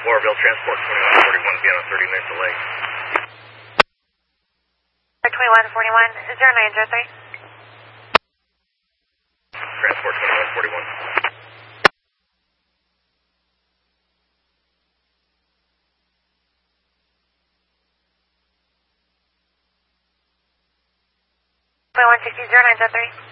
Oroville Transport 2141, be on a 30-minute delay. 2141, 0903. Transport 2141. 2160, 0903.